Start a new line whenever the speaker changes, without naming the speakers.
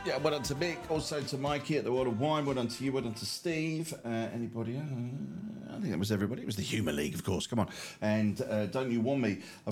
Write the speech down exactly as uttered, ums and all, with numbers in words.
Yeah, well done to Mick, also to Mikey at the World of Wine, well done to you, well done to Steve. Uh, anybody? Uh, I think that was everybody. It was the Humour League, of course, come on. And uh, Don't You Want Me,